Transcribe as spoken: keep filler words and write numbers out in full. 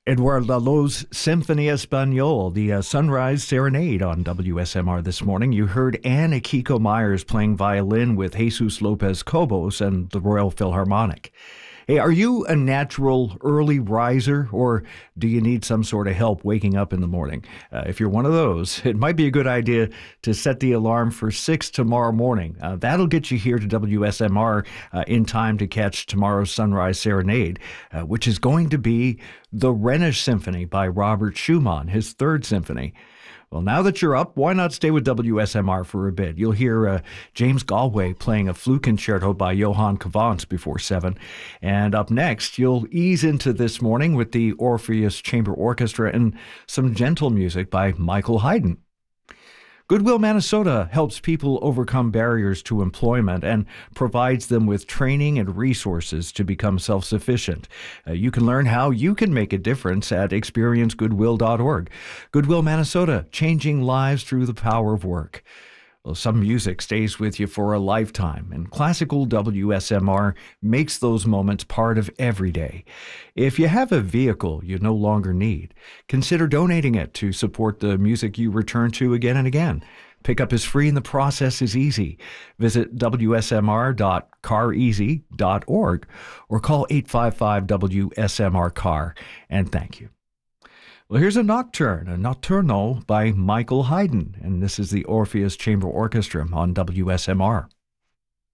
Edward Lalo's Symphony Espagnole, the uh, Sunrise Serenade on W S M R this morning. You heard Anne Akiko Myers playing violin with Jesus Lopez Cobos and the Royal Philharmonic. Hey, are you a natural early riser, or do you need some sort of help waking up in the morning? Uh, if you're one of those, it might be a good idea to set the alarm for six tomorrow morning. Uh, that'll get you here to W S M R uh, in time to catch tomorrow's Sunrise Serenade, uh, which is going to be the Rhenish Symphony by Robert Schumann, his third symphony. Well, now that you're up, why not stay with W S M R for a bit? You'll hear uh, James Galway playing a flute concerto by Johann Cavants before seven. And up next, you'll ease into this morning with the Orpheus Chamber Orchestra and some gentle music by Michael Haydn. Goodwill Manitoba helps people overcome barriers to employment and provides them with training and resources to become self-sufficient. Uh, you can learn how you can make a difference at experience goodwill dot org. Goodwill Manitoba, changing lives through the power of work. Well, some music stays with you for a lifetime, and classical W S M R makes those moments part of every day. If you have a vehicle you no longer need, consider donating it to support the music you return to again and again. Pickup is free and the process is easy. Visit W S M R dot car easy dot org or call eight five five W S M R car, and thank you. Well, here's a nocturne, a nocturno by Michael Haydn, and this is the Orpheus Chamber Orchestra on W S M R.